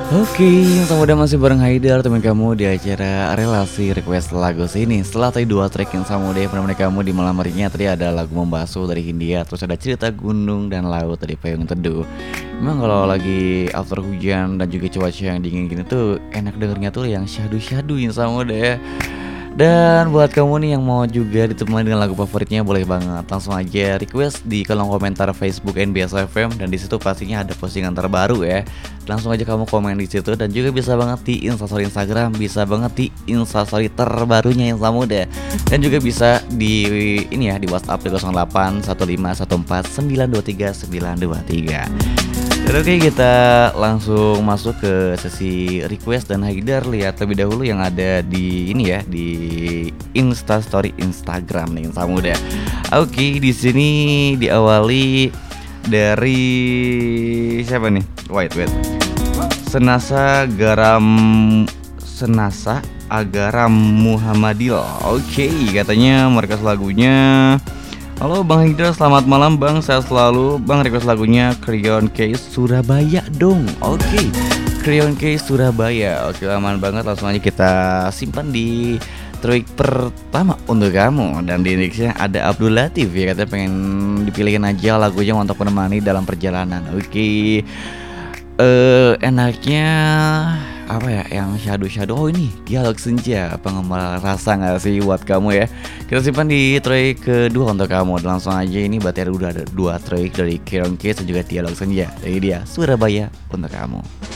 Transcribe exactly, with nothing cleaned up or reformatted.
Oke, sama udah masih bareng Haidar, teman kamu di acara relasi request lagu sini. Setelah tadi dua track yang sama udah menemani kamu di malam harinya, tadi ada lagu Membasuh dari Hindia, terus ada cerita gunung dan laut dari Payung Teduh. Memang kalau lagi after hujan dan juga cuaca yang dingin gini tuh enak dengernya tuh yang syahdu-syahdu yang sama udah ya. Dan buat kamu nih yang mau juga ditemani dengan lagu favoritnya, boleh banget langsung aja request di kolom komentar Facebook N B S F M, dan di situ pastinya ada postingan terbaru ya. Langsung aja kamu komen di situ, dan juga bisa banget di Instastory Instagram, bisa banget di Instastory terbarunya yang sama deh. Dan juga bisa di ini ya, di WhatsApp di nol delapan satu lima satu empat sembilan dua tiga sembilan dua tiga. Dan oke, kita langsung masuk ke sesi request, dan Haidar lihat lebih dahulu yang ada di ini ya, di Insta Story Instagram nih sama muda. Oke, di sini diawali dari siapa nih? Wait, wait. Senasa Garam Senasa Agaram Muhammadil. Oke, katanya mereka lagunya. Halo Bang Haidar, selamat malam Bang, sehat selalu. Bang, request lagunya Creon Case Surabaya dong. Oke, Creon Case Surabaya. Oke, aman banget, langsung aja kita simpan di track pertama untuk kamu. Dan di Indonesia ada Abdul Latif ya, katanya pengen dipilihin aja lagunya untuk menemani dalam perjalanan. Oke, eh enaknya apa ya, yang shadow-shadow. Oh, ini Dialog Senja, pengembala rasa gak sih buat kamu ya. Kita simpan di track kedua untuk kamu. Langsung aja, ini berarti udah ada dua track dari Creon Case dan juga Dialog Senja. Jadi dia Surabaya untuk kamu.